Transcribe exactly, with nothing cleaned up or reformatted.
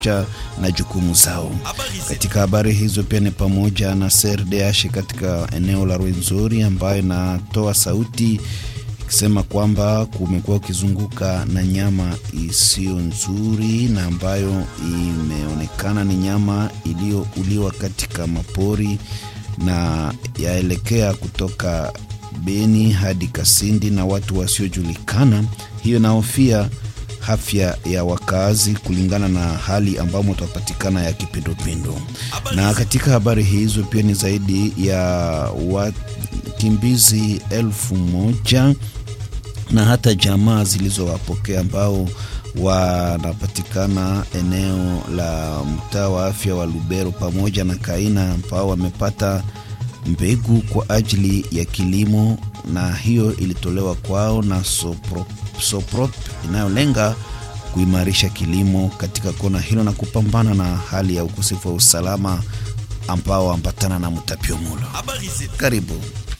na jukumu zao. Katika habari hizo pia ni pamoja na C R D H katika eneo la Rwenzori ambayo inatoa sauti ikisema kwamba kumekuwa kizunguka na nyama isiyo nzuri na ambayo imeonekana ni nyama iliyouliwa katika mapori na yaelekea kutoka Beni hadi Kasindi na watu wasiojulikana. Hiyo naofia afya ya wakazi kulingana na hali ambamo tutapatikana ya kipindupindu. Na katika habari hizo pia ni zaidi ya wakimbizi elfu moja na hata jamaa zilizowapokea ambao wanapatikana eneo la mtaa wa afya wa Lubero pamoja na Kaina ambao wamepata mbegu kwa ajili ya kilimo, na hiyo ilitolewa kwao na Soprop, Soprop inayolenga kuimarisha kilimo katika kona hilo na kupambana na hali ya ukosefu wa usalama ambao ambatana na mtapiamlo. Karibu.